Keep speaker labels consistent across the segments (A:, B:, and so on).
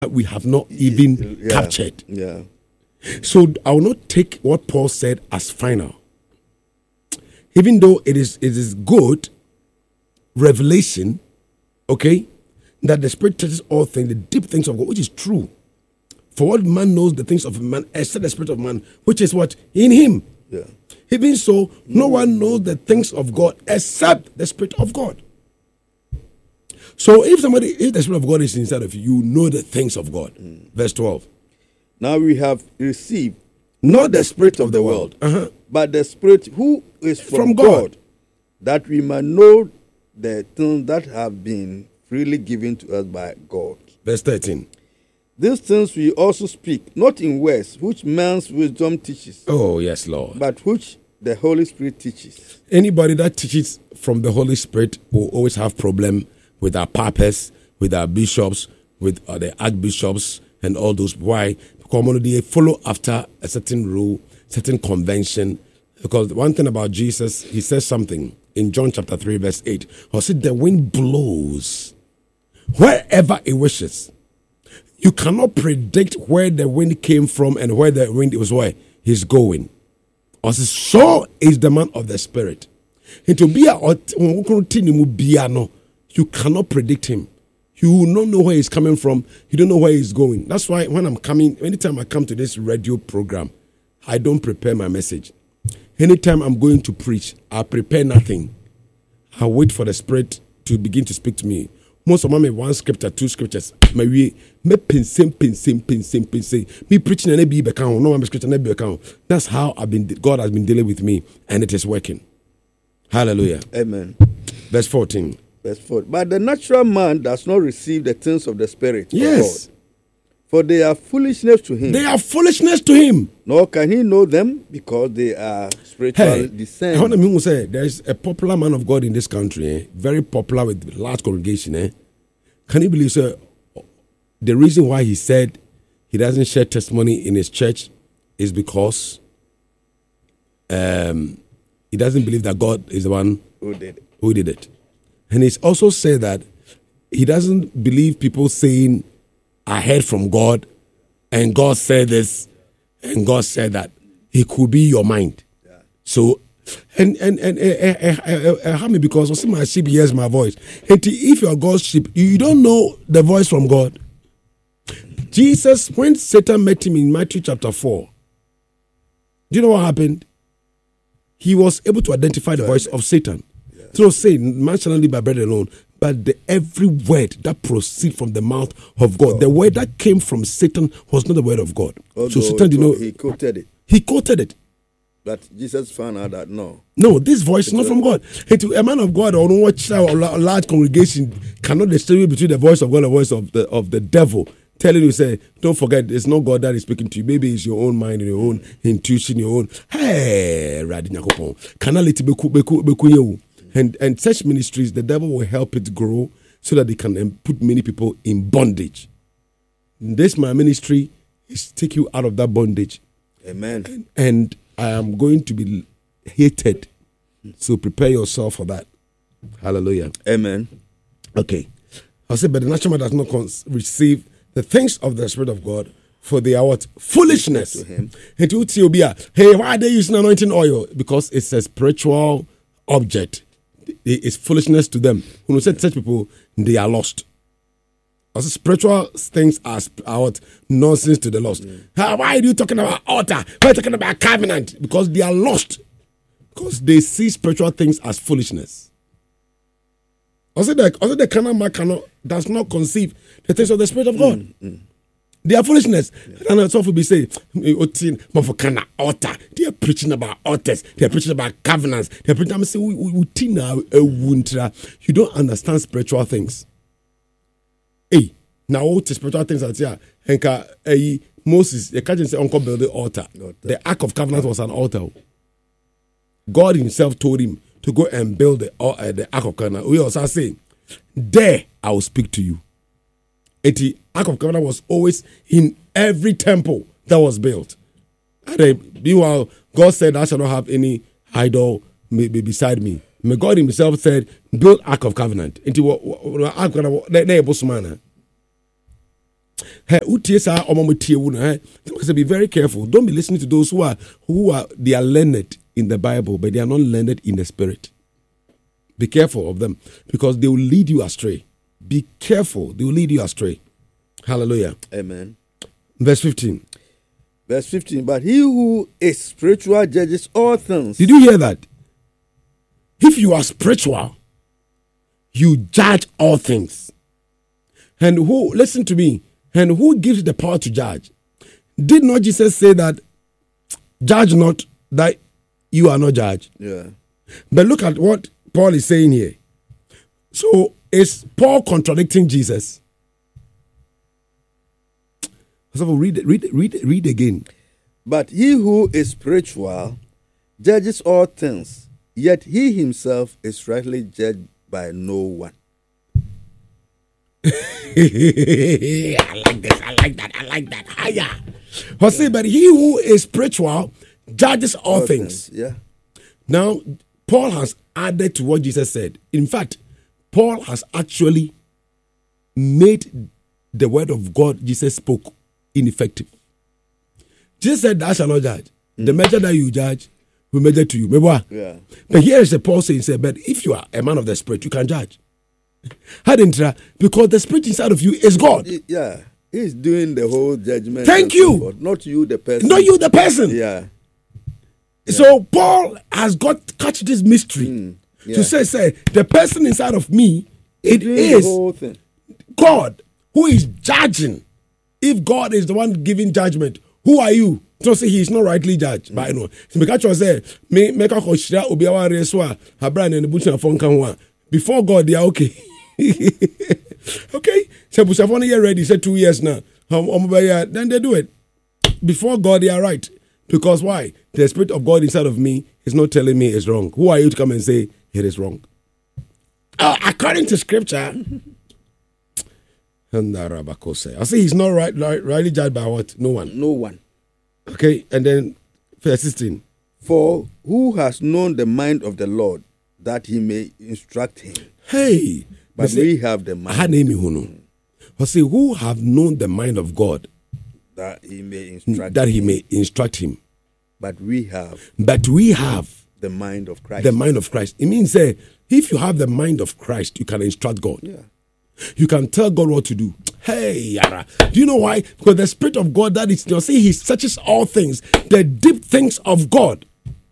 A: we have not even captured.
B: Yeah.
A: So I will not take what Paul said as final. Even though it is good revelation, okay, that the Spirit teaches all things, the deep things of God, which is true. For what man knows the things of man, except the Spirit of man, which is what? In him.
B: Yeah.
A: Even so, no one knows the things of God except the Spirit of God. So if the Spirit of God is inside of you, you know the things of God. Verse 12.
B: Now we have received
A: Not the Spirit of the world,
B: but the Spirit who is from
A: God.
B: God, that we might know the things that have been freely given to us by God.
A: Verse 13.
B: These things we also speak, not in words which man's wisdom teaches,
A: Oh, yes, Lord.
B: but which the Holy Spirit teaches.
A: Anybody that teaches from the Holy Spirit will always have problem with our papas, with our bishops, with the archbishops, and all those. Why? Because they follow after a certain rule, certain convention. Because one thing about Jesus, he says something in John chapter 3, verse 8. Or said the wind blows wherever it wishes. You cannot predict where the wind came from and where the wind was where he's going. Or so is the man of the Spirit. And to be you cannot predict him. You will not know where he's coming from. You don't know where he's going. That's why anytime I come to this radio program, I don't prepare my message. Anytime I'm going to preach, I prepare nothing. I wait for the Spirit to begin to speak to me. Most of my one scripture, two scriptures. Me pensem. Me preaching and be account. No, I'm scripture and be account. That's how God has been dealing with me, and it is working. Hallelujah.
B: Amen.
A: Verse 14.
B: Verse 4. But the natural man does not receive the things of the Spirit
A: Yes.
B: of God, for they are foolishness to him.
A: They are foolishness to him.
B: Nor can he know them because they are spiritually discerned.
A: I want to say there's a popular man of God in this country, very popular with large congregation. Can you believe, sir, the reason why he said he doesn't share testimony in his church is because he doesn't believe that God is the one
B: Who did it?
A: who did it. And he's also said that he doesn't believe people saying, I heard from God, and God said this, and God said that. It could be your mind.
B: Yeah.
A: So, and because I see my sheep hears my voice. And if you're God's sheep, you don't know the voice from God. Jesus, when Satan met him in Matthew chapter 4, do you know what happened? He was able to identify the voice of Satan. Yeah. So saying, man shall not live by bread alone, but every word that proceeds from the mouth of God, the word that came from Satan was not the word of God.
B: Although
A: so Satan,
B: he quoted it.
A: He quoted it.
B: But Jesus found out that no,
A: this voice is not from God. A man of God or a large congregation cannot distinguish between the voice of God and the voice of the devil. Telling you, say, don't forget, it's not God that is speaking to you. Maybe it's your own mind, your own intuition, your own. Hey, and such ministries, the devil will help it grow so that they can put many people in bondage. This my ministry is take you out of that bondage.
B: Amen.
A: And I am going to be hated. So prepare yourself for that. Hallelujah.
B: Amen.
A: Okay. I said, but the natural man does not receive the things of the Spirit of God, for they are what? Foolishness to him. And to Ethiopia, hey, why are they using anointing oil? Because it's a spiritual object. It's foolishness to them. When we say such people, they are lost. Also, spiritual things are what? Nonsense to the lost. Why are you talking about altar? Why are you talking about covenant? Because they are lost. Because they see spiritual things as foolishness. Also, the carnal man does not conceive the things of the Spirit of God. They are foolishness. And that's what we say. Altar. They are preaching about altars. They are preaching about covenants. They are preaching. I'm saying, you don't understand spiritual things. Hey, now what the spiritual things are here? And Moses, the can't say Uncle build the altar. The Ark of Covenant was an altar. God Himself told him to go and build the Ark of Covenant. We also say, there I will speak to you. And the Ark of Covenant was always in every temple that was built. And meanwhile, God said, I shall not have any idol beside me. May God Himself said, build Ark of Covenant. Hey, be very careful. Don't be listening to those who are they are learned in the Bible, but they are not learned in the spirit. Be careful of them because they will lead you astray. Be careful, they will lead you astray. Hallelujah.
B: Amen.
A: Verse 15.
B: Verse 15. But he who is spiritual judges all things.
A: Did you hear that? If you are spiritual, you judge all things. And who, listen to me, and who gives the power to judge? Did not Jesus say that, judge not that you are not judged?
B: Yeah.
A: But look at what Paul is saying here. So is Paul contradicting Jesus? So read again.
B: But he who is spiritual judges all things, yet he himself is rightly judged by no one.
A: I like that. Higher. But he who is spiritual judges all things.
B: Yeah.
A: Now, Paul has added to what Jesus said. In fact, Paul has actually made the word of God Jesus spoke ineffective. Jesus said, "Thou shalt not judge. The measure that you judge will measure to you."
B: Yeah.
A: But here is the Paul saying, "But if you are a man of the spirit, you can judge." Because the spirit inside of you is God.
B: Yeah. He's doing the whole judgment.
A: Thank you.
B: Not you, the person.
A: Not you, the person.
B: Yeah.
A: So Paul has catch this mystery to say, the person inside of me, it is God who is judging. If God is the one giving judgment, who are you? So say he is not rightly judged. But I know. Before God, they are okay. Okay. So Busafone get ready. Say 2 years now. Then they do it. Before God, they are right. Because why? The Spirit of God inside of me is not telling me it's wrong. Who are you to come and say it is wrong? According to Scripture, I say he's not rightly judged by what? No one.
B: No one.
A: Okay, and then verse 16.
B: For who has known the mind of the Lord that he may instruct him?
A: Hey,
B: but we have the mind.
A: I say, who have known the mind of God
B: that he may
A: instruct him?
B: But we have
A: the
B: mind of Christ.
A: The mind of Christ. It means if you have the mind of Christ, you can instruct God.
B: Yeah.
A: You can tell God what to do. Hey, Yara. Do you know why? Because the Spirit of God, that is, see, he searches all things, the deep things of God.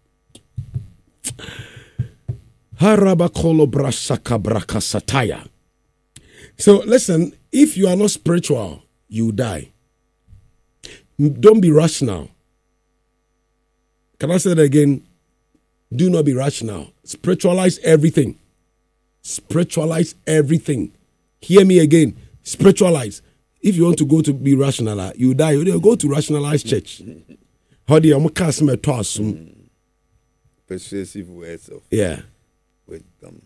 A: So listen, if you are not spiritual, you die. Don't be rational. Can I say that again? Do not be rational. Spiritualize everything. Spiritualize everything. Hear me again. Spiritualize. If you want to go to be rational, you die. You go to rationalized church. How do you
B: persuasive words of wisdom.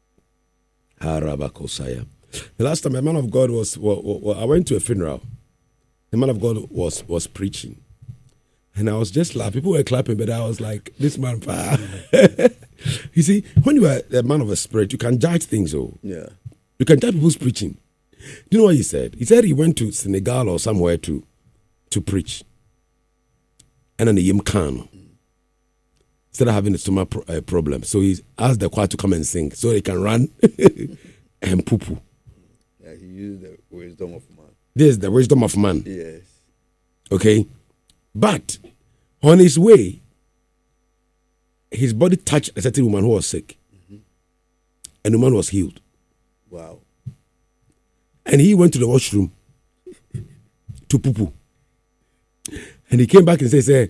A: The last time a man of God I went to a funeral. The man of God was preaching. And I was just laughing. People were clapping, but I was like, this man. You see, when you are a man of a spirit, you can judge things.
B: Yeah.
A: You can judge people's preaching. Do you know what he said? He said he went to Senegal or somewhere to preach. And then the Yimkano started having a stomach problem. So he asked the choir to come and sing so he can run and poo-poo.
B: Yeah, he used the wisdom of man.
A: This is the wisdom of man.
B: Yes.
A: Okay? But on his way, his body touched a certain woman who was sick. And the woman was healed.
B: Wow.
A: And he went to the washroom to poo-poo. And he came back and said,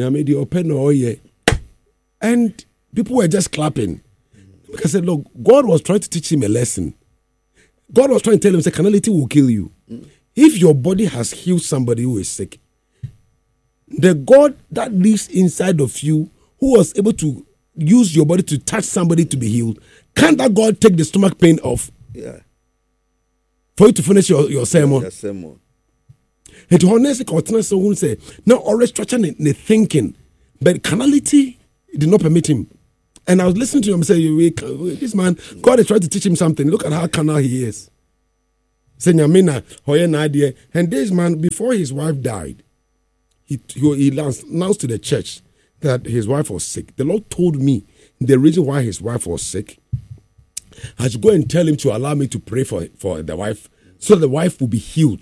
A: and people were just clapping. I said, look, God was trying to teach him a lesson. God was trying to tell him, carnality will kill you. If your body has healed somebody who is sick, the God that lives inside of you, who was able to use your body to touch somebody to be healed, can't that God take the stomach pain off?
B: Yeah.
A: For you to finish your sermon.
B: Your sermon.
A: And to honestly, who say, now always structuring the thinking, but carnality did not permit him. And I was listening to him say, this man, God is trying to teach him something. Look at how carnal he is. Senyamina, Hoye Nadia. And this man, before his wife died, he announced to the church that his wife was sick. The Lord told me the reason why his wife was sick. I should go and tell him to allow me to pray for the wife so the wife will be healed.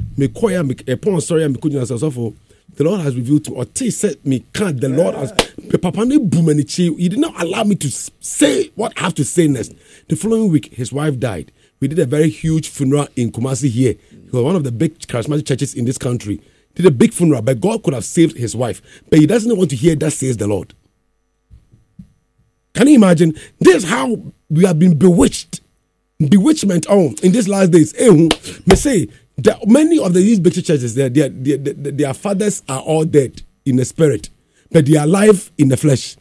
A: The Lord has revealed to me, or T said me, can't the Lord has he did not allow me to say what I have to say next. The following week, his wife died. We did a very huge funeral in Kumasi here. It was one of the big charismatic churches in this country. Did a big funeral, but God could have saved his wife. But he doesn't want to hear that says the Lord. Can you imagine? This is how we have been bewitched. Bewitchment in these last days. Me say, many of these big churches, their fathers are all dead in the spirit, but they are alive in the flesh.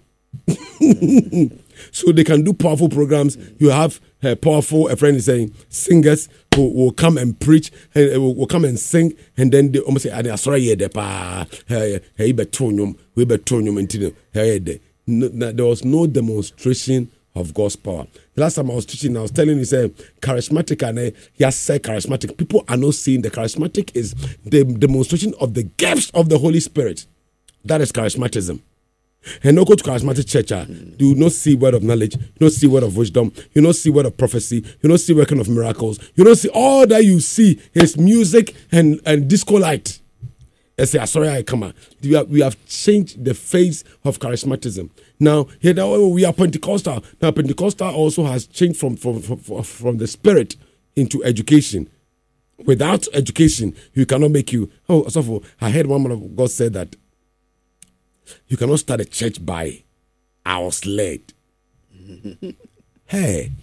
A: So they can do powerful programs. You have a friend is saying, singers who will come and preach, and will come and sing, and then they almost say, sorry, there was no demonstration of God's power. The last time I was teaching, I was telling you, charismatic, and yes, charismatic. People are not seeing the charismatic is the demonstration of the gifts of the Holy Spirit. That is charismatism. And no go to charismatic church, you not see word of knowledge, you don't see word of wisdom, you don't see word of prophecy, you don't see working of miracles, you don't see all that you see is music and disco light. I say, sorry, I come on. We have changed the face of charismatism. Now, here we are Pentecostal. Now, Pentecostal also has changed from the spirit into education. Without education, you cannot make you. I heard one man of God said that you cannot start a church by hours late. Hey,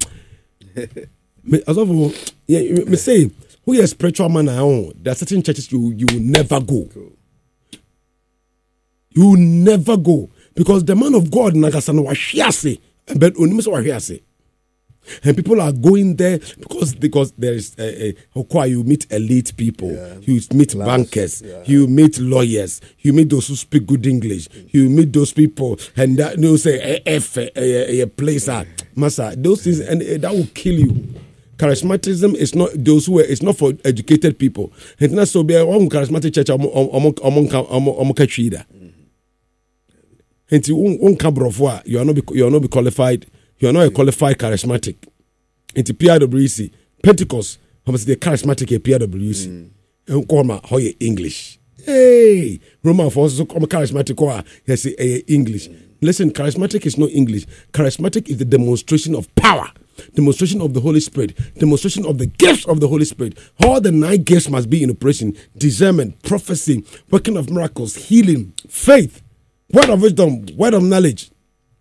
A: me say, who is a spiritual man now? There are certain churches you will never go. You will never go because the man of God Nagasano washiase, but unimuso washiase. And people are going there because there is you meet elite people, you meet bankers, you meet lawyers, you meet those who speak good English, you meet those people, and that you say a place massa those things, and that will kill you. Charismatism is not those who it's not for educated people. It's not so be one charismatic church among kachida. And you are not be qualified. You are not a qualified charismatic. Into PRWC, Pentecost, how much the charismatic a PRWC? And call my how you English. Hey, Roman for also come charismatic. Yes, English. Listen, charismatic is not English. Charismatic is the demonstration of power, demonstration of the Holy Spirit, demonstration of the gifts of the Holy Spirit. All the 9 gifts must be in operation: discernment, prophecy, working of miracles, healing, faith, word of wisdom, word of knowledge.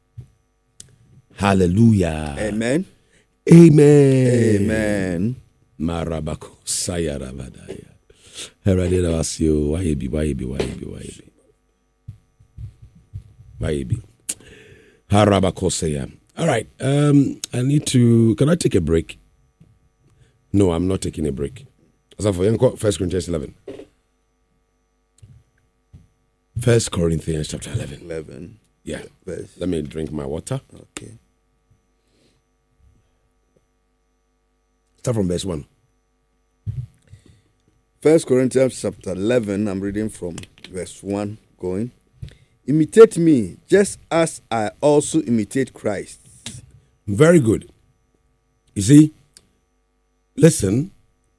A: Hallelujah.
B: Amen.
A: Amen.
B: Amen.
A: Marabako sayarabadaya. Heradina was you. Why be? Harabako saya. All right. I need to. Can I take a break? No, I'm not taking a break. So for 1 Corinthians 11. 1 Corinthians chapter 11.
B: 11.
A: Yeah.
B: Verse.
A: Let me drink my water.
B: Okay.
A: Start from verse 1.
B: 1 Corinthians chapter 11, I'm reading from verse 1 going. Imitate me, just as I also imitate Christ.
A: Very good. You see, listen,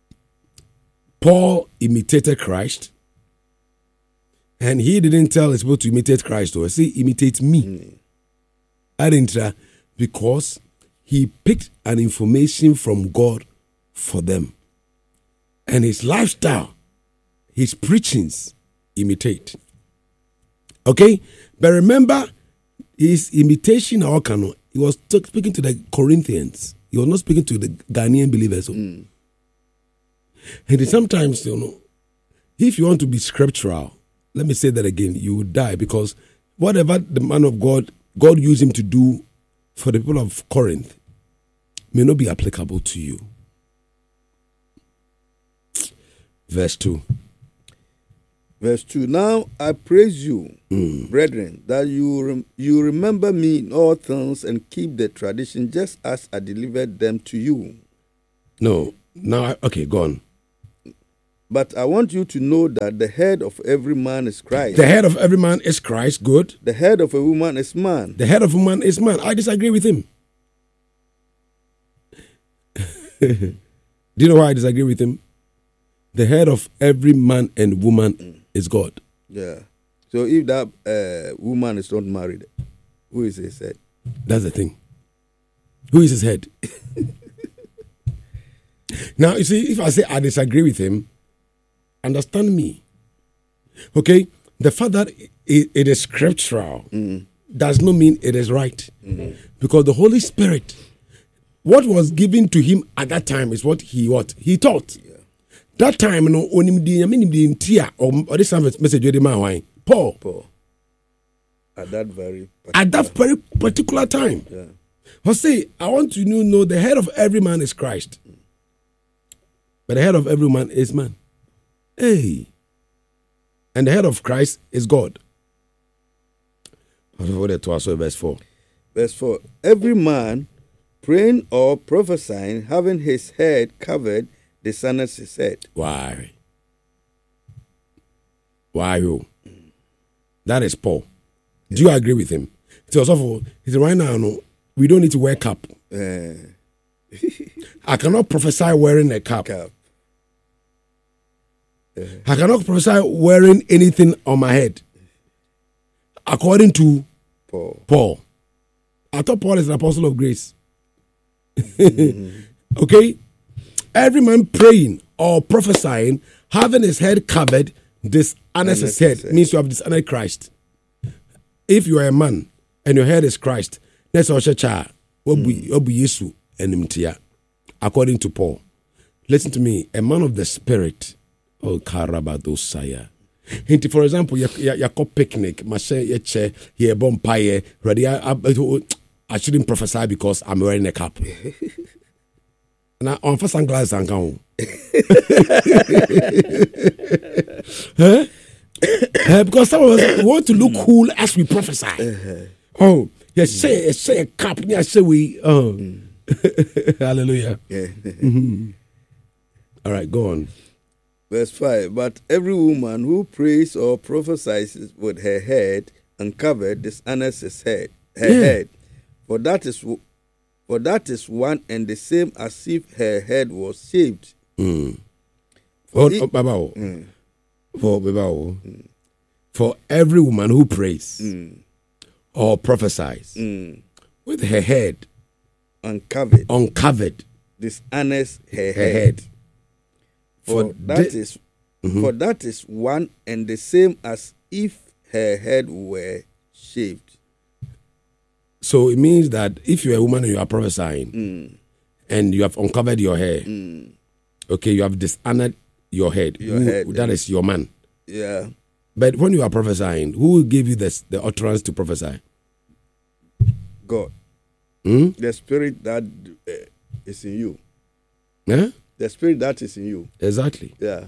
A: Paul imitated Christ, and he didn't tell his people to imitate Christ, or say, imitate me. I didn't, because he picked an information from God for them. And his lifestyle, his preachings, imitate. Okay? But remember, his imitation, he was speaking to the Corinthians. He was not speaking to the Ghanaian believers. And sometimes, if you want to be scriptural, let me say that again, you will die, because whatever the man of God used him to do for the people of Corinth may not be applicable to you. Verse 2.
B: Verse 2. Now I praise you, brethren, that you remember me in all things and keep the tradition just as I delivered them to you.
A: No, Now, okay, go on.
B: But I want you to know that the head of every man is Christ.
A: The head of every man is Christ. Good.
B: The head of a woman is man.
A: The head of a woman is man. I disagree with him. Do you know why I disagree with him? The head of every man and woman is God.
B: Yeah. So if that woman is not married, who is his head?
A: That's the thing. Who is his head? Now, you see, if I say I disagree with him, understand me. Okay? The fact that it is scriptural does not mean it is right. Because the Holy Spirit, what was given to him at that time is what he taught. Yeah. That time, no, or this message, Paul.
B: At that very
A: particular time.
B: Yeah.
A: Jose, I want you to know the head of every man is Christ. But the head of every man is man. Hey. And the head of Christ is God. Verse 4.
B: Verse 4. Every man praying or prophesying, having his head covered, dishonors his head.
A: Why? Why? That is Paul. Yeah. Do you agree with him? He said, right now, no, we don't need to wear cap. I cannot prophesy wearing a cap. I cannot prophesy wearing anything on my head. According to Paul. I thought Paul is an apostle of grace. Okay? Every man praying or prophesying, having his head covered, dishonors his head. Means you have dishonored Christ. If you are a man and your head is Christ, that's our church. According to Paul. Listen to me, a man of the Spirit. Oh, Karabadosaya. For example, you picnic, you bonfire, ready. I shouldn't prophesy because I'm wearing a cap. Now, on for sunglasses and gown. Because some of us want to look cool as we prophesy. Oh, yes, say a cap. Yes, say we. Hallelujah. All right, go on.
B: Verse 5. But every woman who prays or prophesies with her head uncovered dishonors her head. For that is one and the same as if her head was shaved.
A: For every woman who prays or prophesies with her head uncovered
B: dishonors her head. For that is one and the same as if her head were shaved.
A: So it means that if you're a woman and you are prophesying and you have uncovered your hair, okay, you have dishonored your head. That is your man.
B: Yeah.
A: But when you are prophesying, who gave you the utterance to prophesy?
B: God. The spirit that is in you.
A: Yeah?
B: The spirit that is in you.
A: Exactly.
B: Yeah.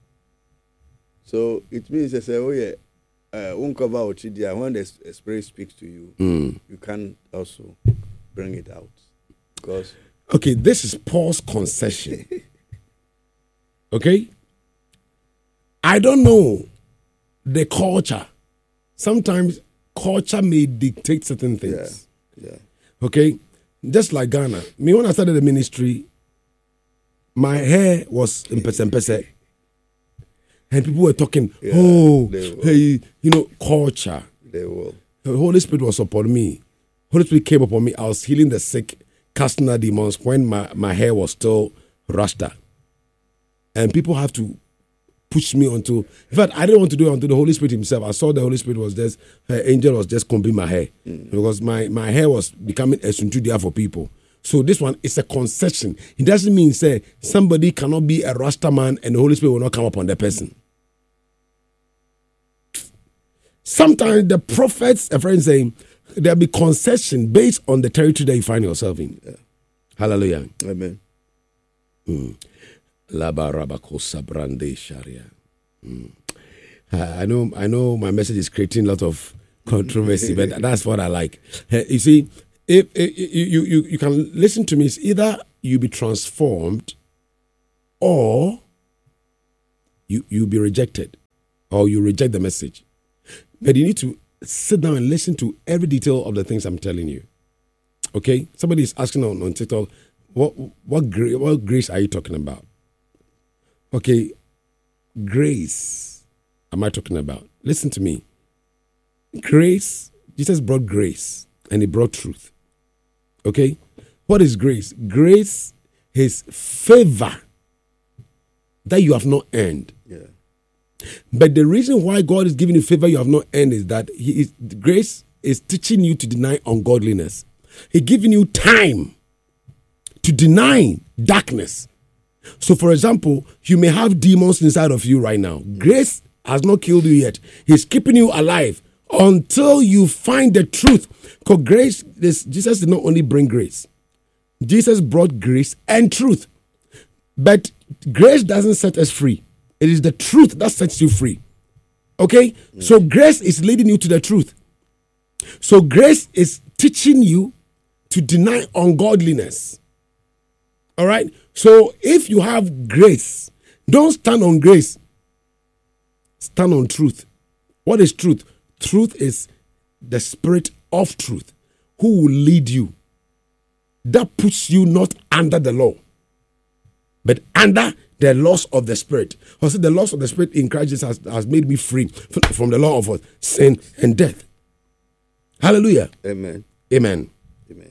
B: So it means they say, oh yeah, when the spirit speaks to you, you can also bring it out. Because
A: okay, this is Paul's concession. Okay? I don't know the culture. Sometimes culture may dictate certain things.
B: Yeah.
A: Okay? Just like Ghana. Me, when I started the ministry, my hair was in pese. And people were talking, hey, culture.
B: They will.
A: The Holy Spirit was upon me. Holy Spirit came upon me. I was healing the sick, casting out demons when my hair was still rasta. And people have to push me onto. In fact, I didn't want to do it until the Holy Spirit himself. I saw the Holy Spirit was just, her angel was just combing my hair. Because my hair was becoming a suntudia for people. So this one is a concession. It doesn't mean say somebody cannot be a Rasta man and the Holy Spirit will not come upon the person. Sometimes the prophets, a friend saying, there'll be concession based on the territory that you find yourself in. Yeah. Hallelujah.
B: Amen.
A: I know my message is creating a lot of controversy, but that's what I like. You see, if you can listen to me, it's either you be transformed or you'll be rejected, or you reject the message. But you need to sit down and listen to every detail of the things I'm telling you. Okay? Somebody is asking on TikTok, what grace are you talking about? Okay, grace am I talking about? Listen to me. Grace, Jesus brought grace and he brought truth. Okay? What is grace? Grace is favor that you have not earned.
B: Yeah.
A: But the reason why God is giving you favor you have not earned is that grace is teaching you to deny ungodliness. He's giving you time to deny darkness. So, for example, you may have demons inside of you right now. Grace has not killed you yet. He's keeping you alive until you find the truth. Because grace, Jesus did not only bring grace. Jesus brought grace and truth. But grace doesn't set us free. It is the truth that sets you free. Okay? So grace is leading you to the truth. So grace is teaching you to deny ungodliness. All right? So if you have grace, don't stand on grace. Stand on truth. What is truth? Truth is the spirit of truth who will lead you. That puts you not under the law, but under the laws of the Spirit. Also, the laws of the Spirit in Christ Jesus has made me free from the law of sin and death. Hallelujah.
B: Amen.
A: Amen.
B: Amen.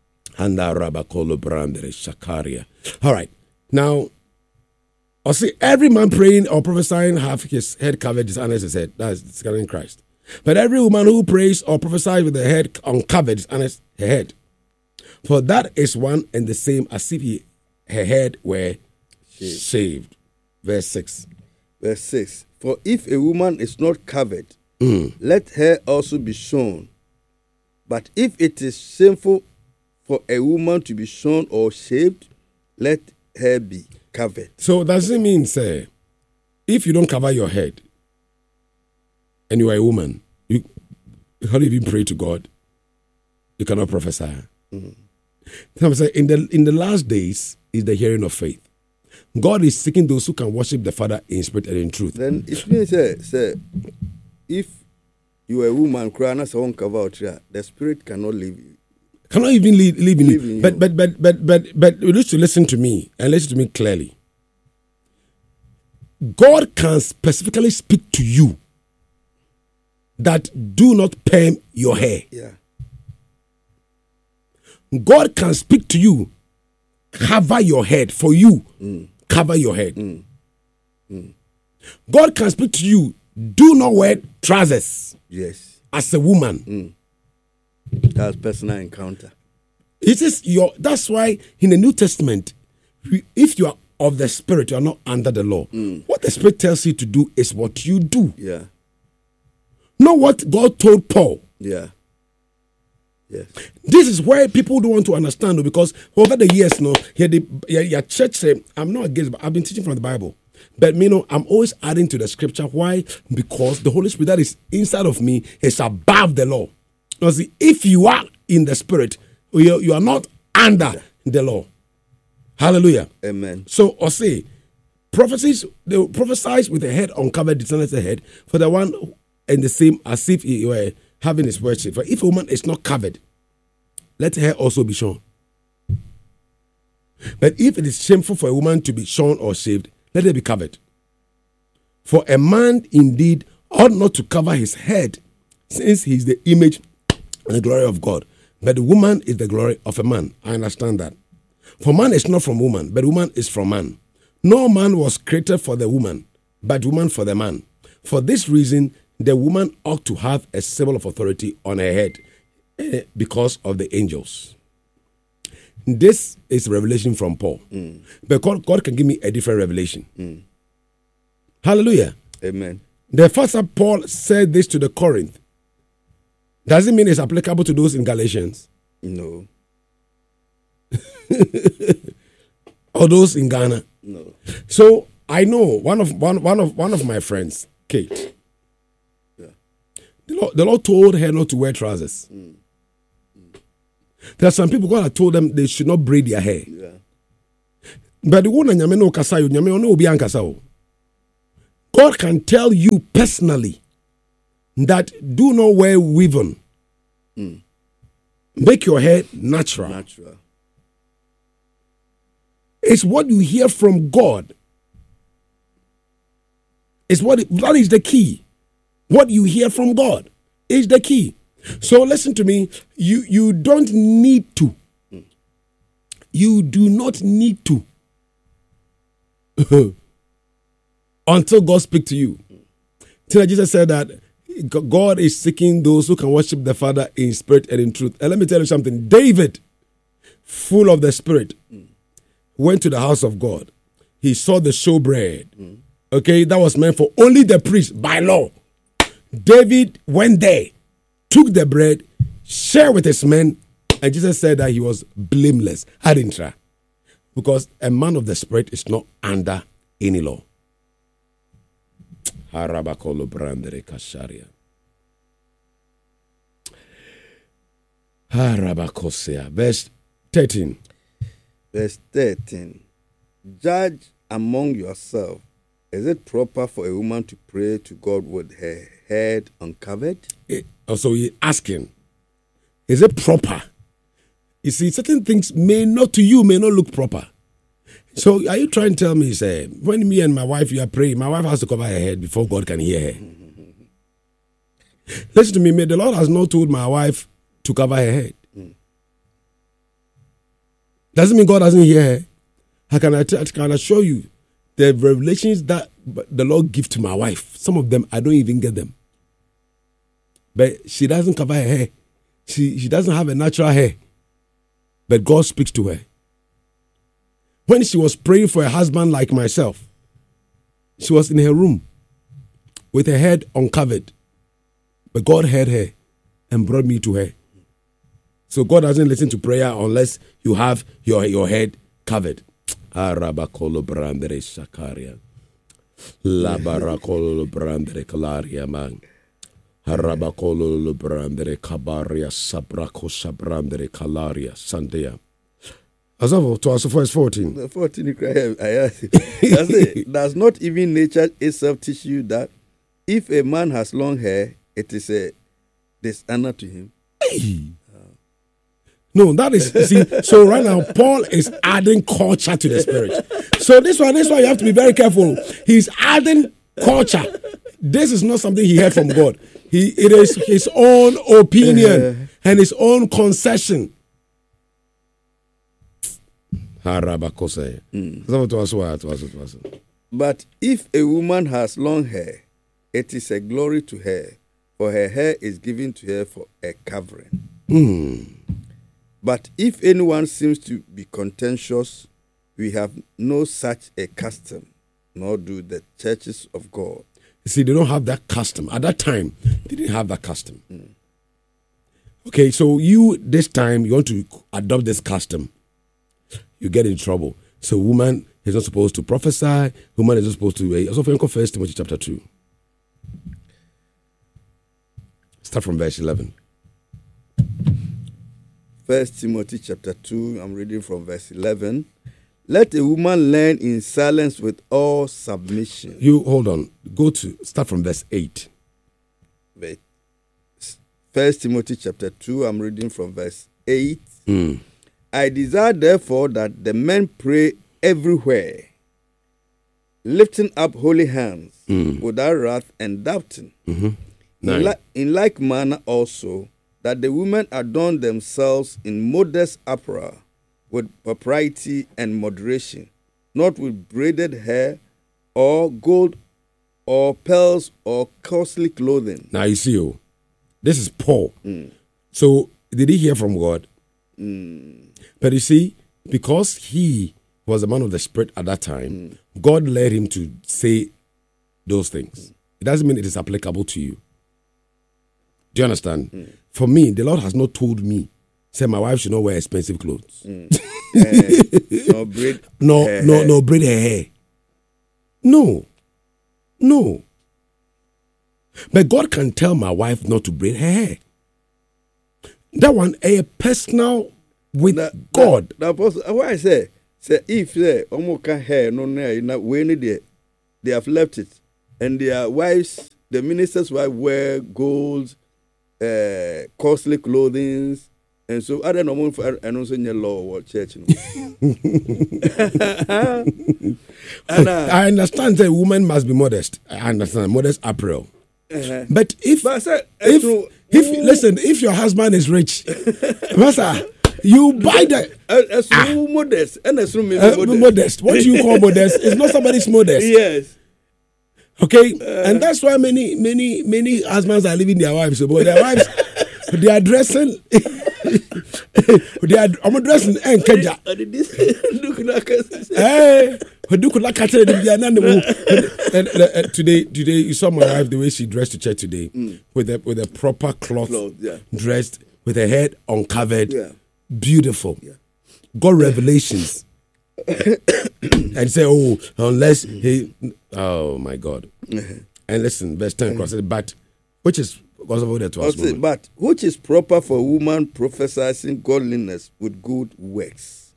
A: All right. Now, I'll see every man praying or prophesying have his head covered, dishonors his head. That's discarding Christ. But every woman who prays or prophesies with her head uncovered dishonors her head. For that is one and the same as if her head were shaved. Verse 6.
B: Verse 6. For if a woman is not covered, let her also be shorn. But if it is shameful for a woman to be shorn or shaved, let her be covered.
A: So does it mean, say, if you don't cover your head and you are a woman, you can't even pray to God, you cannot prophesy. I'm saying in the last days is the hearing of faith. God is seeking those who can worship the Father in spirit and in truth.
B: Then it means, say, if you are a woman crying as a cover out here, the spirit cannot live you.
A: Cannot even live in you. But you need to listen to me and listen to me clearly. God can specifically speak to you that do not perm your hair.
B: Yeah.
A: God can speak to you, cover your head for you. Cover your head. God can speak to you, do not wear trousers.
B: Yes.
A: As a woman.
B: That's personal encounter.
A: It is that's why in the New Testament, if you are of the Spirit, you are not under the law. What the Spirit tells you to do is what you do.
B: Yeah.
A: Not what God told Paul.
B: Yeah. Yes.
A: This is why people don't want to understand, because over the years, your church say, I'm not against, but I've been teaching from the Bible. But I'm always adding to the scripture. Why? Because the Holy Spirit that is inside of me is above the law. Now, see, if you are in the Spirit, you are not under the law. Hallelujah.
B: Amen.
A: So, I'll say, they prophesize with the head uncovered, dishonors the head, for the one and the same as if you were having his worship. For if a woman is not covered, let her also be shorn. But if it is shameful for a woman to be shorn or shaved, let her be covered. For a man indeed ought not to cover his head, since he is the image and the glory of God. But the woman is the glory of a man. I understand that. For man is not from woman, but woman is from man. No man was created for the woman, but woman for the man. For this reason, the woman ought to have a symbol of authority on her head because of the angels. This is revelation from Paul. But God can give me a different revelation. Hallelujah.
B: Amen.
A: The first Paul said this to the Corinth. Does it mean it's applicable to those in Galatians?
B: No.
A: Or those in Ghana?
B: No.
A: So I know one of my friends, Kate.
B: Yeah.
A: The Lord told her not to wear trousers. There are some people, God had told them they should not braid their hair.
B: Yeah.
A: But the one nyame no kasa yo, nyame no obi ankasa o. God can tell you personally that do not wear weave-on. Make your hair natural. It's what you hear from God. That is the key. What you hear from God is the key. So listen to me. You don't need to. You do not need to. Until God speaks to you. Jesus said that God is seeking those who can worship the Father in spirit and in truth. And let me tell you something. David, full of the Spirit, went to the house of God. He saw the showbread. Okay, that was meant for only the priest by law. David went there, took the bread, shared with his men, and Jesus said that he was blameless. I didn't try. Because a man of the Spirit is not under any law. Harabakolo brandere kasharia. Harabakosea. Verse 13.
B: Verse 13. Judge among yourselves. Is it proper for a woman to pray to God with her head uncovered?
A: So you're asking, is it proper? You see, certain things may not look proper. So are you trying to tell me, say, when me and my wife, you are praying, my wife has to cover her head before God can hear her? Listen to me, the Lord has not told my wife to cover her head. Doesn't mean God doesn't hear her. I can assure you, the revelations that the Lord gives to my wife, some of them, I don't even get them. But she doesn't cover her hair. She doesn't have a natural hair. But God speaks to her. When she was praying for a husband like myself, she was in her room with her head uncovered. But God heard her and brought me to her. So God doesn't listen to prayer unless you have your head covered. Arabakolo brandere shakaria. Labarakolo brandere kalaria man. Arabakolo brandere kabaria sabrako sabrandere kalaria sandia. Azavo to us verse 14.
B: 14 I ask it. Does not even nature itself teach you that if a man has long hair, it is a dishonor to him?
A: Hey. No, that is, see, so right now, Paul is adding culture to the Spirit. So this one you have to be very careful. He's adding culture. This is not something he heard from God. It is his own opinion and his own concession.
B: But if a woman has long hair, it is a glory to her, for her hair is given to her for a covering. But if anyone seems to be contentious, we have no such a custom, nor do the churches of God.
A: You see, they don't have that custom. At that time, they didn't have that custom. Okay, so this time, you want to adopt this custom. You get in trouble. So woman is not supposed to prophesy. Woman is not supposed to... Also, for 1 Timothy chapter 2. Start from verse 11.
B: 1 Timothy chapter 2, I'm reading from verse 11. Let a woman learn in silence with all submission.
A: You, hold on. Start from verse 8.
B: 1 Timothy chapter 2, I'm reading from verse 8. I desire therefore that the men pray everywhere, lifting up holy hands without wrath and doubting. In like manner also, that the women adorn themselves in modest apparel, with propriety and moderation, not with braided hair, or gold, or pearls, or costly clothing.
A: Now you see, this is Paul. So, did he hear from God? But you see, because he was a man of the Spirit at that time, God led him to say those things. It doesn't mean it is applicable to you. Do you understand? For me, the Lord has not told me, say my wife should not wear expensive clothes.
B: No braid
A: no braid her hair. No. But God can tell my wife not to braid her hair. That one, a personal with God.
B: Why I say, Say if omoka hair no na we they have left it, and their wives, the minister's wife, wear gold, costly clothing, and so I don't know for and also in your law or church.
A: And, I understand that woman must be modest. I understand modest apparel. But if listen, if your husband is rich, Master, you buy the
B: modest and
A: modest. What do you call modest? It's not somebody's modest.
B: Yes.
A: Okay, and that's why many husbands are leaving their wives. But their wives, they are dressing. I'm dressing and Kenya. Today you saw my wife the way she dressed to church today with a proper cloth dressed with her head uncovered, beautiful. Got revelations. And say, unless he, oh my God. And listen, verse 10 crosses, but which is
B: but which is proper for a woman prophesizing godliness with good works.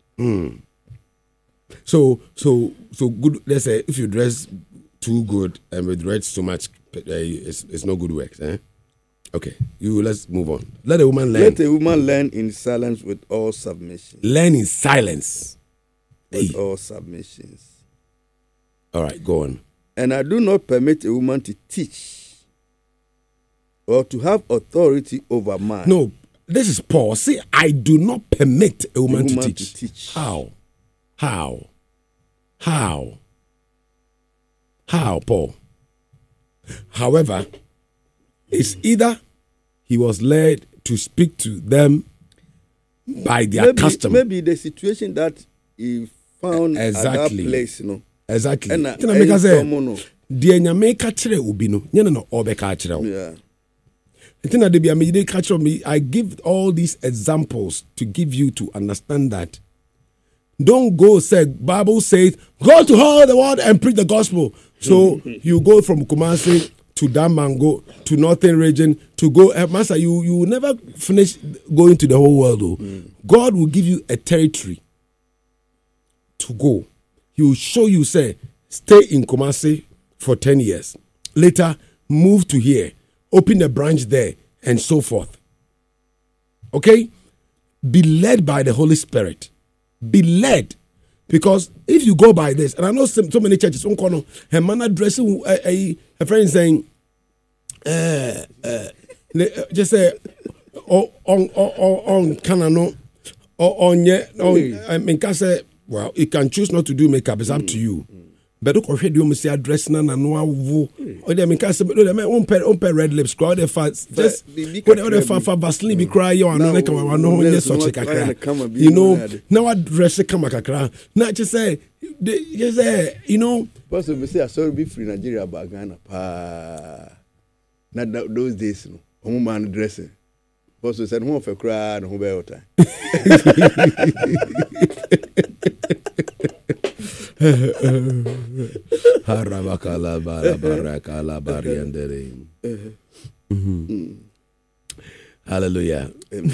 A: So good. Let's say if you dress too good and with dress too much, it's no good works. Okay, let's move on. Let a woman learn.
B: Let a woman learn in silence with all submission.
A: Learn in silence.
B: With all submissions.
A: All right, go on.
B: And I do not permit a woman to teach or to have authority over man.
A: No, this is Paul. See, I do not permit a woman to teach. How, Paul? However, it's either he was led to speak to them by their custom.
B: Maybe the situation that he found at that place,
A: Exactly.
B: And
A: I give all these examples to give you to understand that. Don't go say, Bible says, go to all the world and preach the gospel. So you go from Kumasi to Damango to Northern region to go. Master, you will never finish going to the whole world. God will give you a territory to go. He will show you, say, stay in Kumasi for 10 years. Later, move to here. Open a branch there, and so forth. Okay? Be led by the Holy Spirit. Be led. Because if you go by this, and I know so many churches, her man addressing a friend saying, just say, on Canano, well, you can choose not to do makeup, it's up to you. But look, already you must address na no wo. Or they can say, on red lips, crowd the fast. Just whatever the Vaseline be cry you no such a you know, now I dress a kamakakra. Not just say, you know.
B: Possibly say, I saw be free Nigeria bagana pa. Not those days, no. Woman dressing. Possibly said, home for cry and home time.
A: Hallelujah.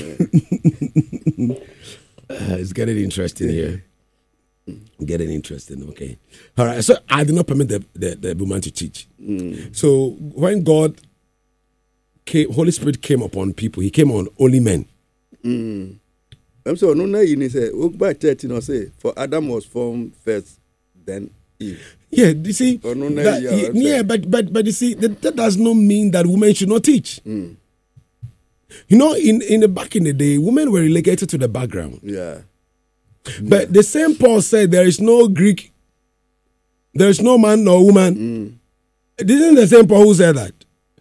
A: It's getting interesting here. Getting interesting, okay. All right, so I did not permit the woman to teach. So when God came, Holy Spirit came upon people, he came on only men.
B: I'm sorry, no, you say, by 13, say, for Adam was formed first, then Eve.
A: Yeah, you see, but you see, that does not mean that women should not teach. You know, in the back in the day, women were relegated to the background.
B: Yeah.
A: But the same Paul said there is no Greek, there is no man nor woman. Isn't the same Paul who said that?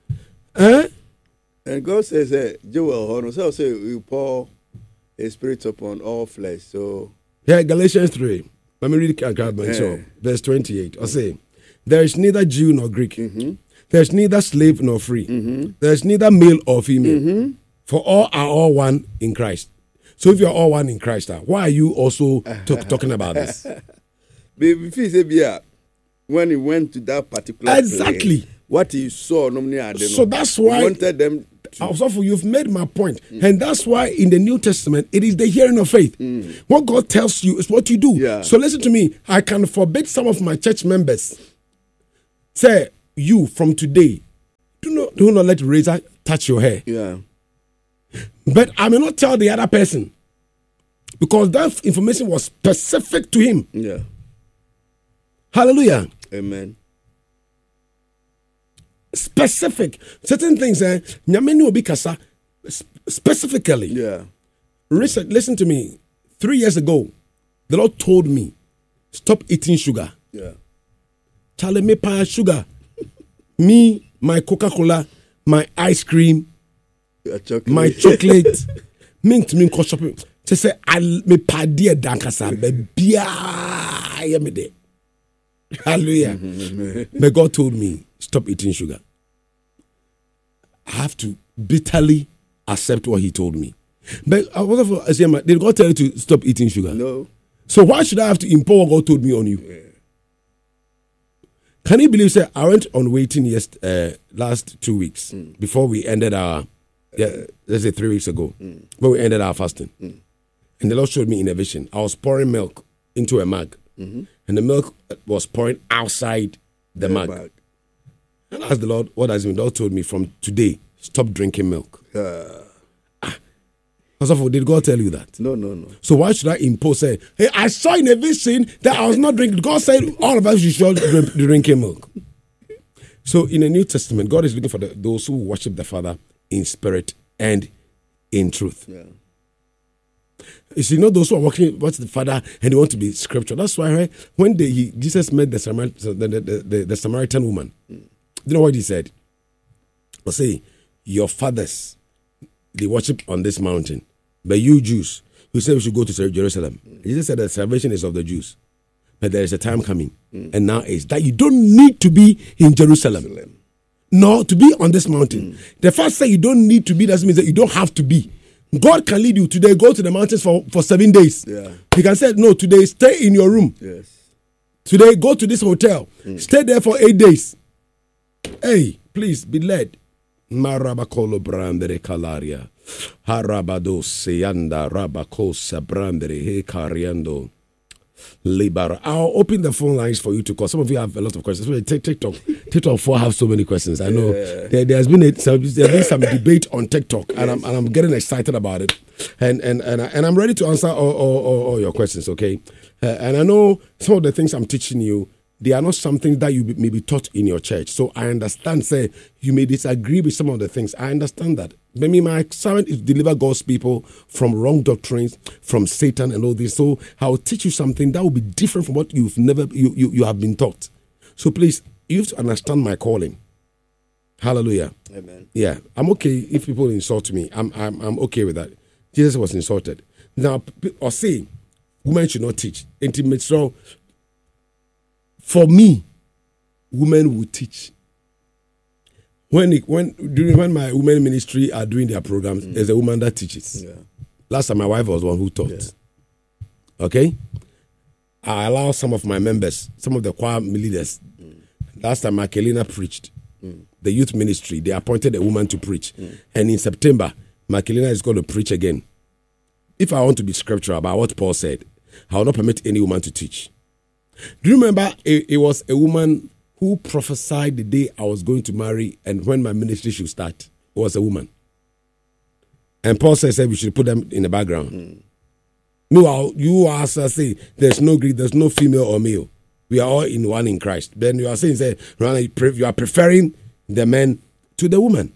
B: And God says, Joel, so say you pour a spirit upon all flesh. So
A: yeah, Galatians 3. Let me read it. So, verse 28. I say, there is neither Jew nor Greek. There is neither slave nor free. There is neither male or female. For all are all one in Christ. So if you are all one in Christ, why are you also talking about this?
B: When he went to that particular place, what he saw,
A: so that's why
B: he wanted them
A: Also, you've made my point. And that's why in the New Testament, it is the hearing of faith. What God tells you is what you do.
B: Yeah.
A: So listen to me. I can forbid some of my church members. Say, you from today, do not let razor touch your hair.
B: Yeah.
A: But I may not tell the other person because that information was specific to him.
B: Yeah.
A: Hallelujah.
B: Amen.
A: Specific. Certain things, nyame obi kasa specifically.
B: Yeah.
A: Listen to me. 3 years ago, the Lord told me, stop eating sugar.
B: Yeah.
A: Charlie, me pa sugar. Me, my Coca-Cola, my ice cream, my chocolate. Mint me ko shopping. Say me pa dear dankasa bebia me de. Hallelujah. But God told me, stop eating sugar. I have to bitterly accept what he told me. But did God tell you to stop eating sugar?
B: No.
A: So why should I have to impose what God told me on you?
B: Yeah.
A: Can you believe, sir, I went on waiting last 2 weeks before we ended our, let's say 3 weeks ago, before we ended our fasting. And the Lord showed me in a vision. I was pouring milk into a mug. And the milk was pouring outside the mug. And I asked the Lord, what does it mean? The Lord told me, from today, stop drinking milk. First of all, did God tell you that?
B: No.
A: So why should I impose, say, hey, I saw in a vision that I was not drinking. God said all of us should drink drinking milk. So in the New Testament, God is looking for those who worship the Father in spirit and in truth.
B: Yeah.
A: You see, not those who are working with the Father and they want to be scriptural. That's why, right, when Jesus met the Samaritan woman, you know what he said? He said, your fathers, they worship on this mountain. But you Jews, who say we should go to Jerusalem. Jesus said that salvation is of the Jews. But there is a time coming, and now is that you don't need to be in Jerusalem. No, to be on this mountain. The fact that you don't need to be doesn't mean that you don't have to be. God can lead you. Today, go to the mountains for 7 days.
B: Yeah.
A: He can say, no, today, stay in your room.
B: Yes.
A: Today, go to this hotel. Stay there for 8 days. Hey, please be led. Marabakolo brandere calaria. Harabado seyanda rabakosa brandere he cariando. Libera. I'll open the phone lines for you to call. Some of you have a lot of questions. TikTok 4 have so many questions. I know there's been some debate on TikTok, and I'm getting excited about it, and I'm ready to answer all your questions. Okay, and I know some of the things I'm teaching you, they are not something that you may be taught in your church. So I understand. Say you may disagree with some of the things. I understand that. Maybe my assignment is to deliver God's people from wrong doctrines, from Satan and all this. So I'll teach you something that will be different from what you have been taught. So please, you have to understand my calling. Hallelujah.
B: Amen.
A: Yeah, I'm okay if people insult me. I'm okay with that. Jesus was insulted. Now, or say, women should not teach. Intimate. So, for me, women will teach. When my women ministry are doing their programs, there's a woman that teaches. Yeah. Last time my wife was one who taught. Yeah. Okay? I allow some of my members, some of the choir leaders. Last time Makelina preached. The youth ministry, they appointed a woman to preach. And in September, Makelina is going to preach again. If I want to be scriptural about what Paul said, I will not permit any woman to teach. Do you remember it was a woman who prophesied the day I was going to marry and when my ministry should start? It was a woman. And Paul said we should put them in the background. Meanwhile, you are saying there's no Greek, there's no female or male. We are all in one in Christ. Then you are saying you are preferring the men to the woman.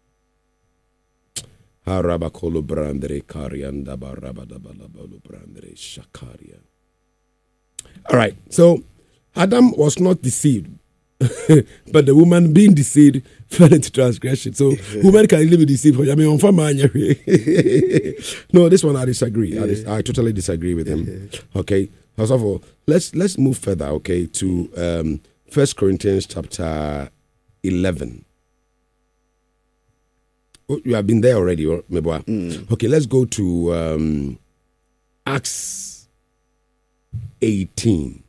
A: All right, so Adam was not deceived, but the woman being deceived fell into transgression. So women can really be deceived. I mean, no, this one I disagree. I totally disagree with him. Okay, first of all, let's move further. Okay, to 1 Corinthians chapter 11. Oh, you have been there already, Meboa. Okay, let's go to Acts 18.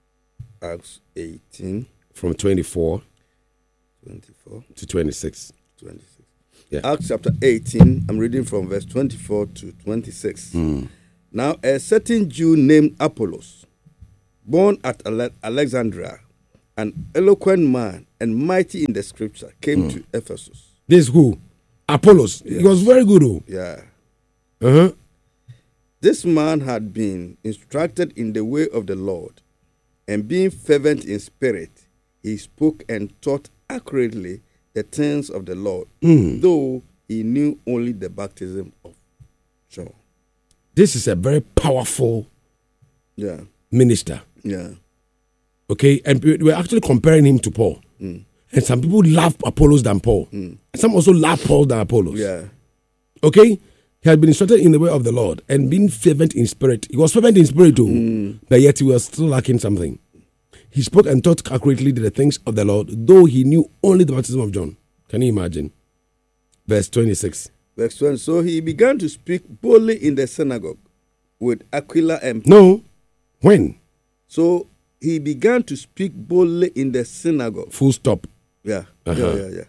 B: Acts 18.
A: From 24
B: to
A: 26.
B: 26.
A: Yeah.
B: Acts chapter 18, I'm reading from verse 24 to 26. Now, a certain Jew named Apollos, born at Alexandria, an eloquent man and mighty in the scripture, came to Ephesus.
A: This who? Apollos.
B: Yes.
A: He was very good. Oh.
B: Yeah.
A: Uh-huh.
B: This man had been instructed in the way of the Lord, and being fervent in spirit, he spoke and taught accurately the things of the Lord, though he knew only the baptism of John.
A: This is a very powerful minister.
B: Yeah.
A: Okay, and we're actually comparing him to Paul. And some people love Apollos than Paul. Some also love Paul than Apollos.
B: Yeah.
A: Okay? He had been instructed in the way of the Lord and been fervent in spirit. He was fervent in spirit too, but yet he was still lacking something. He spoke and taught accurately the things of the Lord, though he knew only the baptism of John. Can you imagine? Verse 26.
B: Verse 20. So he began to speak boldly in the synagogue with Aquila and...
A: No. When?
B: So he began to speak boldly in the synagogue.
A: Full stop.
B: Yeah. Yeah.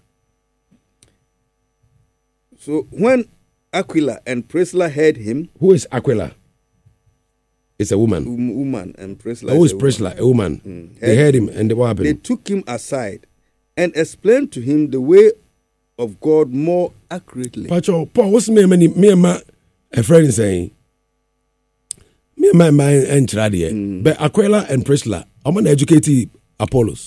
B: So when Aquila and Priscilla heard him...
A: Who is Aquila? It's a woman.
B: Woman, and Priscilla.
A: Who is Priscilla? A woman. They heard him, and what happened?
B: They took him aside and explained to him the way of God more accurately.
A: Paul, what's me and my a friend saying? Me and my and but Aquila and Priscilla, I'm an educated Apollos.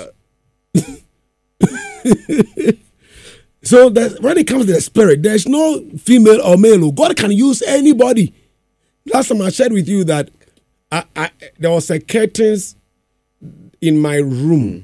A: So that when it comes to the spirit, there's no female or male. God can use anybody. Last time I shared with you that there was a curtains in my room.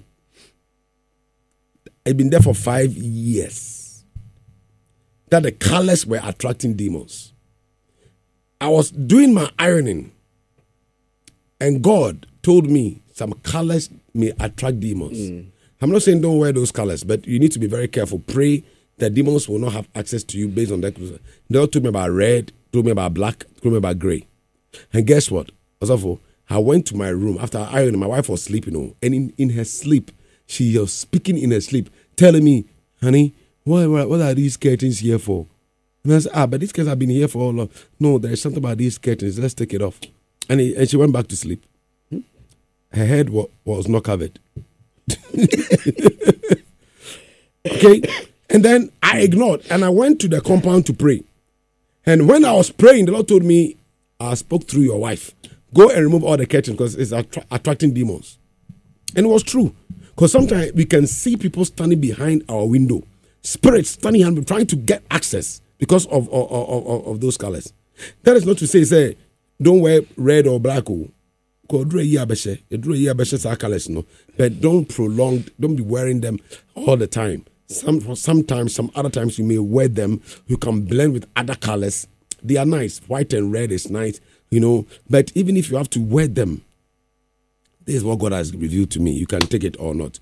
A: I've been there for 5 years. That the colors were attracting demons. I was doing my ironing, and God told me some colors may attract demons. I'm not saying don't wear those colors, but you need to be very careful. Pray that demons will not have access to you based on that. They all told me about red, told me about black, told me about gray. And guess what? I went to my room after ironing. My wife was sleeping, and in her sleep, she was speaking in her sleep, telling me, honey, what are these curtains here for? And I said, but these curtains have been here for all long. No, there is something about these curtains. Let's take it off. And she went back to sleep. Her head was not covered. Okay? And then I ignored, and I went to the compound to pray. And when I was praying, the Lord told me, I spoke through your wife. Go and remove all the curtains because it's attracting demons. And it was true. Because sometimes we can see people standing behind our window. Spirits standing behind, trying to get access because of those colors. That is not to say don't wear red or black. But don't be wearing them all the time. Sometimes, some other times you may wear them. You can blend with other colors. They are nice. White and red is nice, But even if you have to wear them, this is what God has revealed to me. You can take it or not.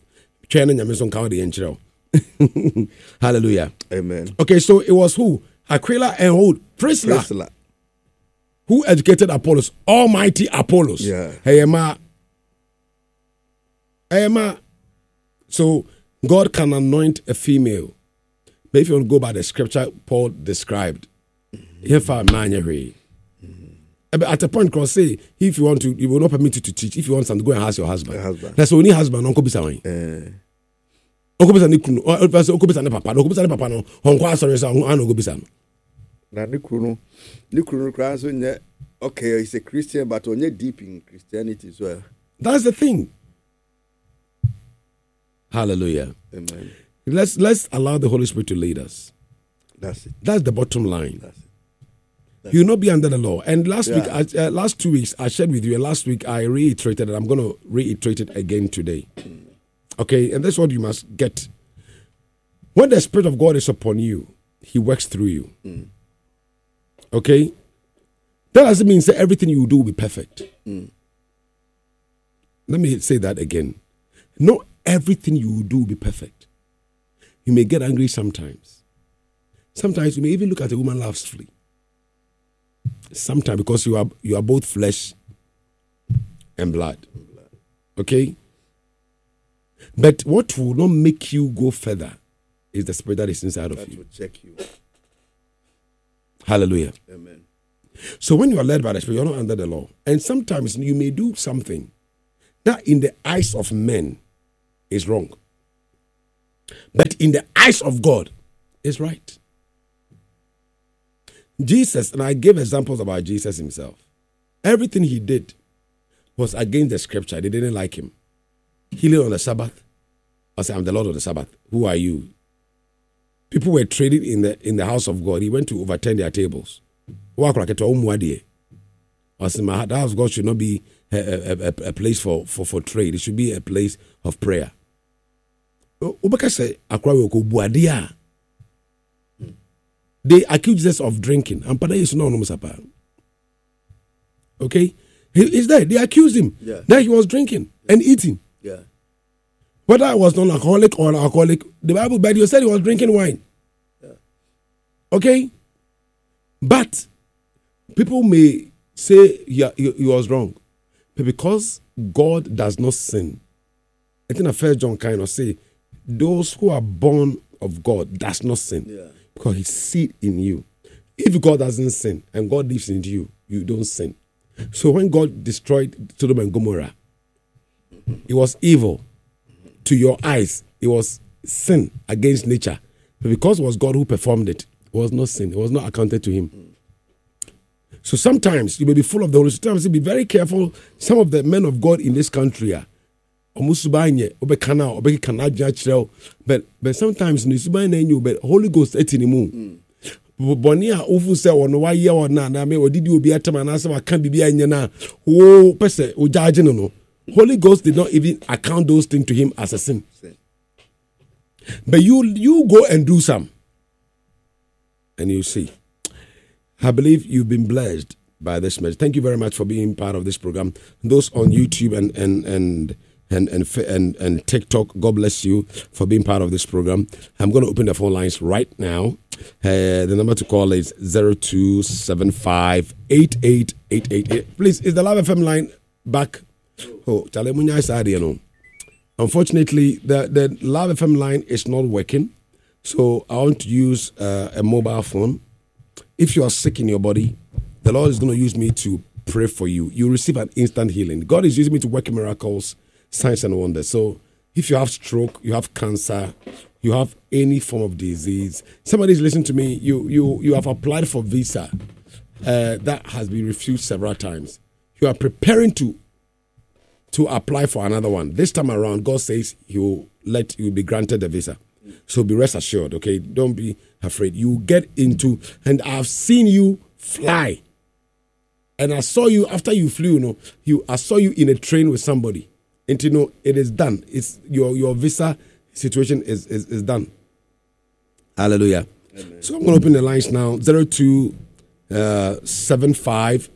A: Hallelujah.
B: Amen.
A: Okay, so it was who? Aquila and who? Priscilla. Who educated Apollos? Almighty Apollos.
B: Yeah.
A: Hey, Emma. So God can anoint a female. But if you want to go by the scripture Paul described, at a point, cross say, if you want to, you will not permit you to teach. If you want something, go and ask your husband. That's only husband. Uncle Bisaway. Uncle Bisaway. Uncle Bisaway. Papa. Uncle Bisaway. Papa. No. Uncle Bisaway. Uncle Bisaway.
B: Now, Nikuru, okay, he's a Christian, but only deep in Christianity as well.
A: That's the thing. Hallelujah.
B: Amen.
A: Let's allow the Holy Spirit to lead us.
B: That's it.
A: That's the bottom line.
B: That's it.
A: You will not be under the law. And last 2 weeks, I shared with you, and last week I reiterated, and I'm going to reiterate it again today. Okay, and that's what you must get. When the Spirit of God is upon you, He works through you. Okay? That doesn't mean that everything you do will be perfect. Let me say that again. Not everything you do will be perfect. You may get angry sometimes. Sometimes you may even look at a woman lustfully. Sometimes because you are both flesh and blood. Okay? But what will not make you go further is the spirit that is inside of
B: That
A: you.
B: will check you.
A: Hallelujah.
B: Amen.
A: So when you are led by the Spirit, you're not under the law. And sometimes you may do something that in the eyes of men is wrong. But in the eyes of God is right. Jesus, and I gave examples about Jesus himself. Everything he did was against the scripture. They didn't like him. Healing on the Sabbath. I said, I'm the Lord of the Sabbath. Who are you? People were trading in the house of God. He went to overturn their tables. I said, my house of God should not be a place for trade. It should be a place of prayer. They accuse Jesus of drinking. Okay? He's there. They accused him that he was drinking and eating.
B: Yeah.
A: Whether I was non-alcoholic or alcoholic, the Bible said he was drinking wine. Yeah. Okay? But people may say he was wrong. But because God does not sin, I think 1 John kind of say, those who are born of God does not sin.
B: Yeah.
A: Because he's seed in you. If God doesn't sin and God lives in you, you don't sin. So when God destroyed Sodom and Gomorrah, it was evil to your eyes. It was sin against nature. But because it was God who performed it, it was not sin. It was not accounted to him. So sometimes you may be full of the Holy Spirit. Sometimes be very careful. Some of the men of God in this country are but sometimes but Holy Ghost etinimu. Bonia ofu se ono wa ye ona na me odidi obi atama na se wa kan bibia nya na wo pese o judge no. Holy Ghost did not even account those things to him as a sin. But you go and do some and you see. I believe you've been blessed by this message. Thank you very much for being part of this program. Those on YouTube and TikTok, God bless you for being part of this program. I'm going to open the phone lines right now. The number to call is 0275 88888. Please, is the Love FM line back? Oh, unfortunately, the Love FM line is not working. So I want to use a mobile phone. If you are sick in your body, the Lord is going to use me to pray for you. You receive an instant healing. God is using me to work miracles, signs and wonders. So if you have stroke, you have cancer, you have any form of disease, somebody is listening to me, you have applied for visa that has been refused several times. You are preparing to apply for another one. This time around, God says he will let you be granted the visa. So be rest assured, okay? Don't be afraid. You get into, and I've seen you fly. And I saw you after you flew, I saw you in a train with somebody. And it is done. It's your visa situation is done. Hallelujah. Amen. So I'm going to open the lines now. 0275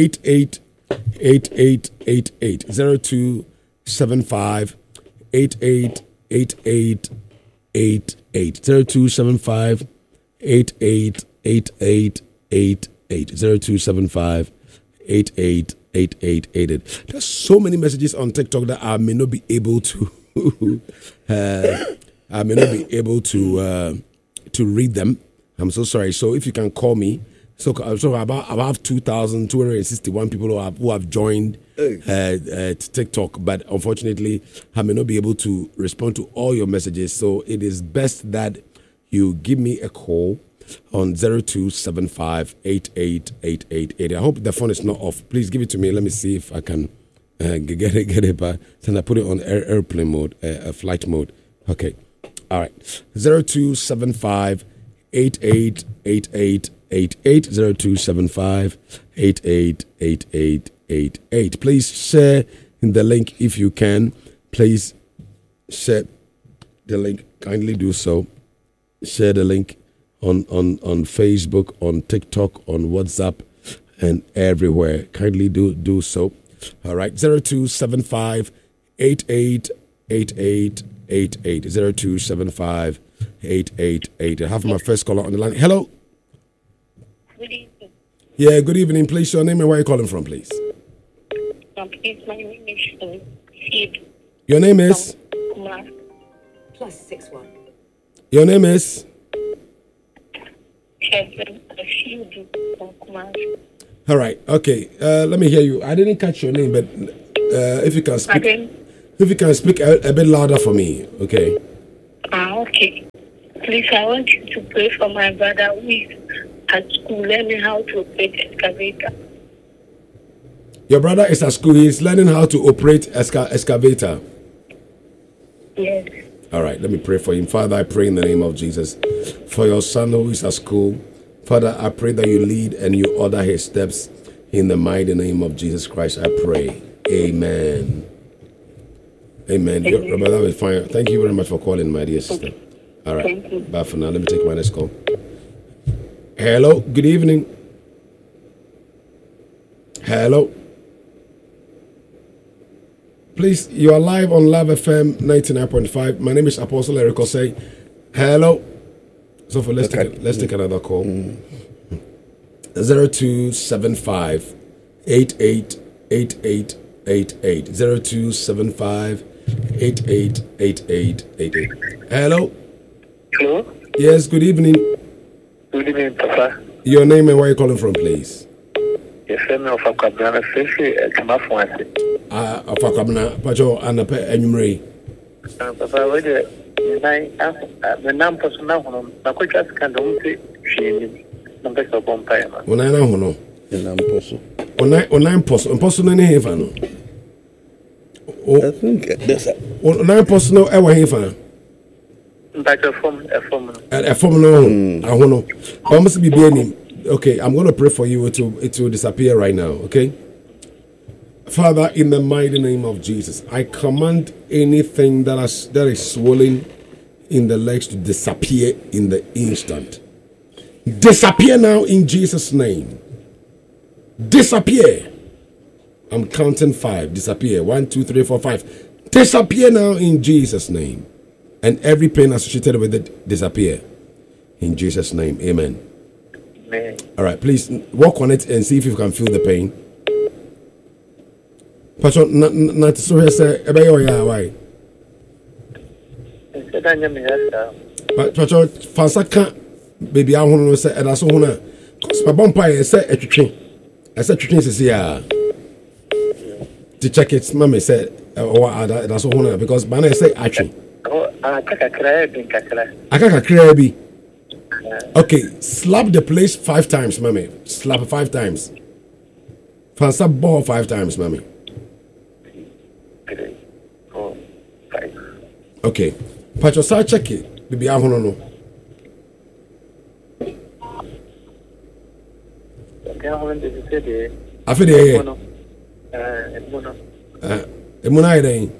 A: 888888. 0275 888888. 0275 888888. 0275 888888. There's so many messages on TikTok that I may not be able to to read them. I'm so sorry. So if you can call me. So about 2,261 people who have joined TikTok, but unfortunately, I may not be able to respond to all your messages. So it is best that you give me a call on 0275 888888. I hope the phone is not off. Please give it to me. Let me see if I can get it back. Then I put it on airplane mode, flight mode. Okay. All right. 0275 888888. 0275 888888. Please share the link if you can. Please share the link. Kindly do so. Share the link on Facebook, on TikTok, on WhatsApp, and everywhere. Kindly do so. All right. 0275 888888. 0275 8888. I have my first caller on the line. Hello.
C: Good evening.
A: Yeah, good evening. Please, your name and where you're calling from, please.
C: Please, my name is Sid.
A: Your name is?
C: Kumar.
D: +61.
A: Your name is?
C: Kevin Ashidu from Kumasi.
A: All right. Okay. Let me hear you. I didn't catch your name, but if you can speak, a bit louder for me, okay?
C: Okay. Please, I want you to pray for my brother who is at school learning how to operate excavator.
A: Your brother is at school. He's learning how to operate excavator.
C: Yes.
A: All right. Let me pray for him. Father, I pray in the name of Jesus for your son who is at school. Father, I pray that you lead and you order his steps in the mighty name of Jesus Christ. I pray. Amen. Amen. Your brother will fine. Thank you very much for calling, my dear sister. All right. Bye for now. Let me take my next call. Hello. Good evening. Hello. Please, you are live on Love FM 99.5. My name is Apostle Eric Osei. Hello. So let's take another call. 0275 888888. 0275 888888. Hello.
D: Hello.
A: Yes. Good evening.
D: Good evening, Papa.
A: Your name and where you calling from, please?
D: Yes, I'm of Akabana. Especially at Mafuansi.
A: Of Akabana. Pacho Anape Enyumri.
D: Papa, whether the number person now, I could just can't do she number of Bompire.
A: When I know,
B: The Namposo.
A: Online post, no heaven.
B: I think that's
A: Online post, no ever heaven.
D: Back a form.
A: A form, no, I don't know. I must be beginning. Okay, I'm going to pray for you. It will disappear right now, okay? Father, in the mighty name of Jesus, I command anything that is swollen in the legs to disappear in the instant. Disappear now in Jesus' name. Disappear. I'm counting 5. Disappear. 1, 2, 3, 4, 5. Disappear now in Jesus' name. And every pain associated with it disappear. In Jesus' name. Amen.
D: Amen.
A: All right, please work on it and see if you can feel the pain. Pastor, not so here say ebe yo ya why? Pastor, fansa ka baby ahunu no say eda so ho na. Cause my bompa say etwetwe. I said twetwe sisi ya. To check it, mommy said eda so ho na because man say atwe. Akaka bi. Okay, slap the place 5 times, mommy. Slap 5 times. Fansa ball 5 times, mommy.
D: 3, 4, 5.
A: Okay. Pacho, sa check it. Bibi ahono no. Afede ye. Emuna ide.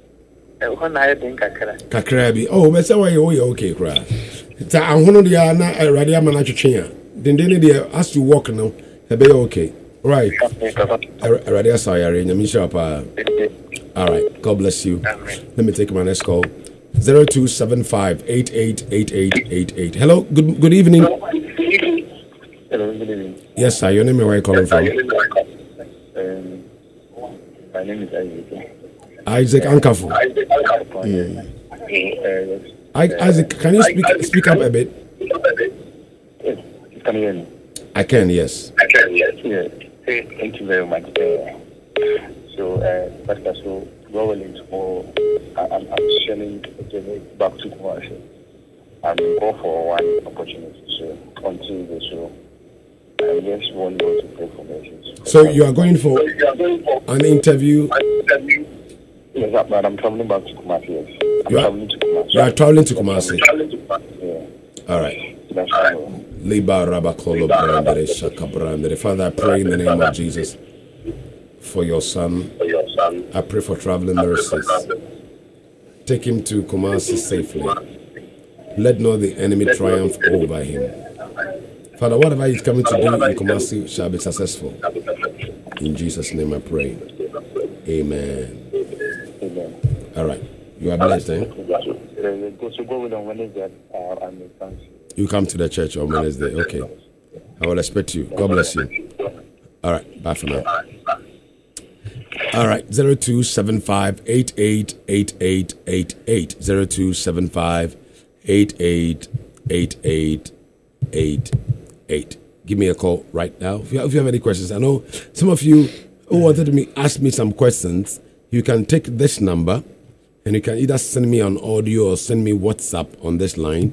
A: Kakra bi. Oh, be say why okay kra. Ta ahono dia na awrade amana twetwe a. Dendene dia as you walk now, e be okay. Right. Awrade asayare nyame sha pa. All right. God bless you. Let me take my next call. 0275 888888. Hello. Good evening.
D: Hello, good evening.
A: Yes, sir. Your name and where you calling from?
D: My name is Isaac.
A: Isaac Ankafu. Isaac, can you speak up a bit?
D: Yes. Can you hear me?
A: I can, yes.
D: Yes. Thank you very much. Pastor, so going tomorrow, I'm sharing back to commercial. I'm going for one opportunity. So until the show, I just want you to pray for me.
A: So you are going for an interview?
D: Yes, but I'm traveling back to Kumasi. Yes.
A: You are traveling to Kumasi?
D: Yeah.
A: All right.
D: That's all.
A: Father, I pray in the name of Jesus for your son. I pray for traveling mercies. Take him to Kumasi safely. Let not the enemy triumph over him. Father, whatever he's coming to do in Kumasi shall be successful. In Jesus' name I pray. Amen. All right. You are blessed, eh? You come to the church on Wednesday. Okay. I will expect you. God bless you. All right. Bye for now. All right. 0275 888888. 0275 888888. Give me a call right now if you have any questions. I know some of you who wanted to ask me some questions. You can take this number and you can either send me an audio or send me WhatsApp on this line